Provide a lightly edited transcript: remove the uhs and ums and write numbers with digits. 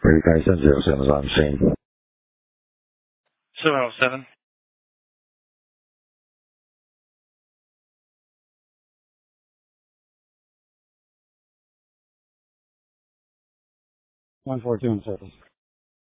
Reconnaissance 07 is on scene. 707. One 4 2 on the surface.